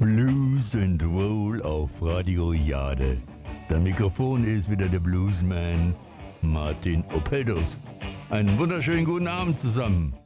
Blues and Roll auf Radio Jade. Der Mikrofon ist wieder der Bluesman Martin Opeldos. Einen wunderschönen guten Abend zusammen.